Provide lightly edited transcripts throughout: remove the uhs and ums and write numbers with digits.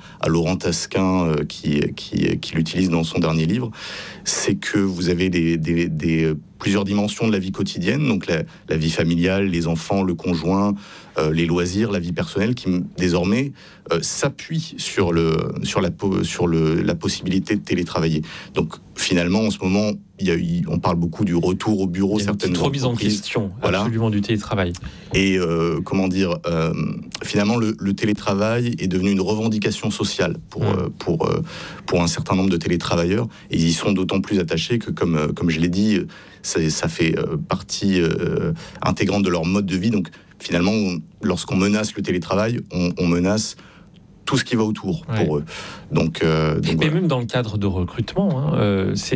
à Laurent Tasquin qui l'utilise dans son dernier livre, c'est que vous avez plusieurs dimensions de la vie quotidienne, donc la vie familiale, les enfants, le conjoint, les loisirs, la vie personnelle, qui désormais s'appuie sur la possibilité de télétravailler. Donc finalement, en ce moment, on parle beaucoup du retour au bureau. Il y a une petite remise en question, absolument, du télétravail. Et finalement, le télétravail est devenu une revendication sociale pour un certain nombre de télétravailleurs. Et ils y sont d'autant plus attachés que, comme je l'ai dit, ça fait partie intégrante de leur mode de vie. Donc finalement, lorsqu'on menace le télétravail, on menace tout ce qui va autour pour eux. Donc mais même dans le cadre de recrutement, c'est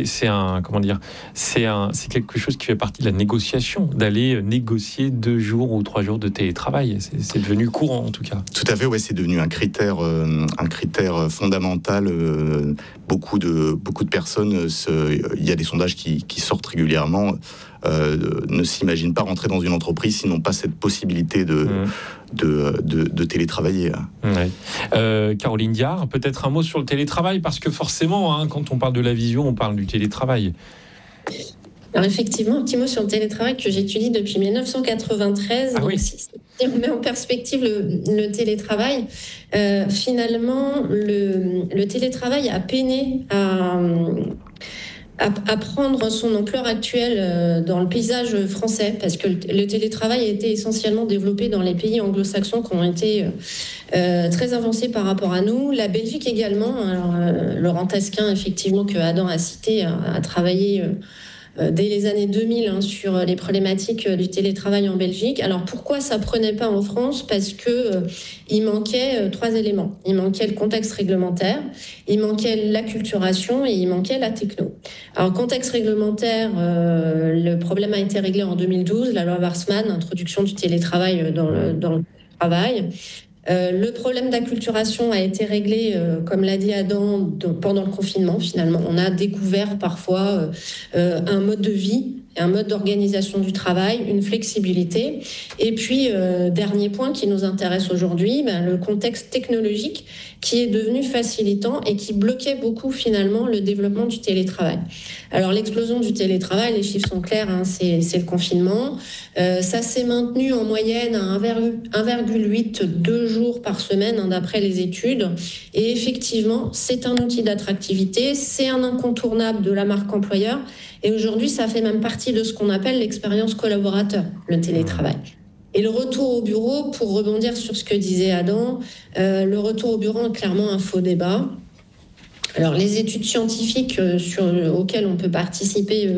quelque chose qui fait partie de la négociation, d'aller négocier 2 jours ou 3 jours de télétravail. C'est devenu courant en tout cas. Tout à fait, ouais, c'est devenu un critère fondamental. Beaucoup de personnes, il y a des sondages qui sortent régulièrement. Ne s'imaginent pas rentrer dans une entreprise s'ils n'ont pas cette possibilité de télétravailler. Caroline Diard, peut-être un mot sur le télétravail, parce que forcément, quand on parle de la vision, on parle du télétravail. Alors effectivement, un petit mot sur le télétravail que j'étudie depuis 1993. Si on met en perspective le télétravail, finalement, le télétravail a peiné à prendre son ampleur actuelle dans le paysage français, parce que le télétravail a été essentiellement développé dans les pays anglo-saxons qui ont été très avancés par rapport à nous. La Belgique également. Alors, Laurent Tasquin, effectivement, que Adam a cité, a travaillé dès les années 2000 sur les problématiques du télétravail en Belgique. Alors pourquoi ça prenait pas en France ? Parce que il manquait 3 éléments. Il manquait le contexte réglementaire, il manquait l'acculturation et il manquait la techno. Alors contexte réglementaire, le problème a été réglé en 2012, la loi Warsmann, introduction du télétravail dans le travail. Le problème d'acculturation a été réglé, comme l'a dit Adam, pendant le confinement. Finalement, on a découvert parfois un mode de vie, un mode d'organisation du travail, une flexibilité. Et puis, dernier point qui nous intéresse aujourd'hui, le contexte technologique qui est devenu facilitant et qui bloquait beaucoup finalement le développement du télétravail. Alors l'explosion du télétravail, les chiffres sont clairs, c'est le confinement. Ça s'est maintenu en moyenne à 1,8, 2 jours par semaine d'après les études. Et effectivement, c'est un outil d'attractivité, c'est un incontournable de la marque employeur. Et aujourd'hui, ça fait même partie de ce qu'on appelle l'expérience collaborateur, le télétravail. Et le retour au bureau, pour rebondir sur ce que disait Adam, le retour au bureau est clairement un faux débat. Alors, les études scientifiques auxquelles on peut participer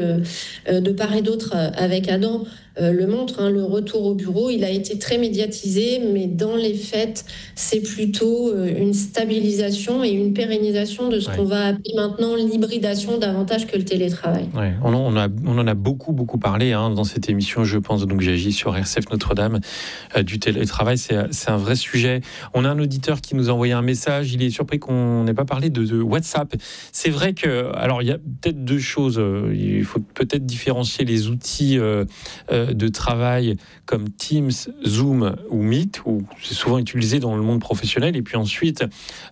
de part et d'autre avec Adam le montrent. Le retour au bureau, il a été très médiatisé, mais dans les faits, c'est plutôt une stabilisation et une pérennisation de ce qu'on va appeler maintenant l'hybridation davantage que le télétravail. On en a beaucoup parlé dans cette émission, je pense, donc j'agis sur RCF Notre-Dame, du télétravail, c'est un vrai sujet. On a un auditeur qui nous a envoyé un message, il est surpris qu'on n'ait pas parlé de WhatsApp. C'est vrai que, alors il y a peut-être 2 choses, il faut peut-être différencier les outils de travail comme Teams, Zoom ou Meet, où c'est souvent utilisé dans le monde professionnel, et puis ensuite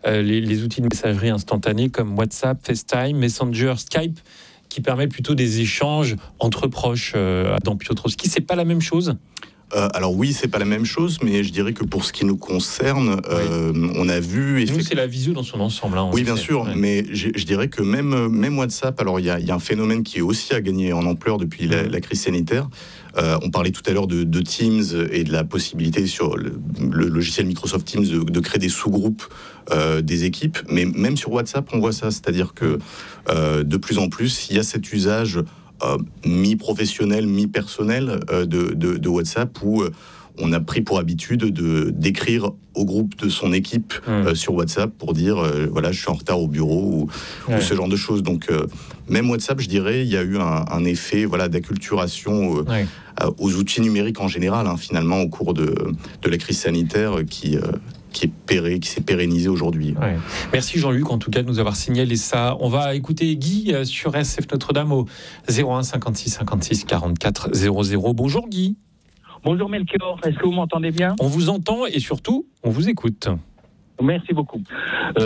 les outils de messagerie instantanée comme WhatsApp, FaceTime, Messenger, Skype, qui permettent plutôt des échanges entre proches. Adam Piotrowski, c'est pas la même chose ? Alors oui, c'est pas la même chose, mais je dirais que pour ce qui nous concerne, on a vu... Nous, c'est la visio dans son ensemble. Oui, bien sûr, mais je dirais que même WhatsApp, alors il y a un phénomène qui aussi a gagné en ampleur depuis la crise sanitaire. On parlait tout à l'heure de Teams et de la possibilité sur le logiciel Microsoft Teams de créer des sous-groupes des équipes, mais même sur WhatsApp, on voit ça, c'est-à-dire que de plus en plus, il y a cet usage mi-professionnel, mi-personnel de WhatsApp où on a pris pour habitude d'écrire au groupe de son équipe sur WhatsApp pour dire voilà, je suis en retard au bureau ou ce genre de choses. Donc même WhatsApp, je dirais, il y a eu un effet d'acculturation aux outils numériques en général, finalement, au cours de la crise sanitaire qui s'est pérennisé aujourd'hui. Merci Jean-Luc, en tout cas, de nous avoir signalé ça. On va écouter Guy sur RCF Notre-Dame au 01 56 56 44 00. Bonjour Guy. Bonjour Melchior, est-ce que vous m'entendez bien ? On vous entend et surtout, on vous écoute. Merci beaucoup.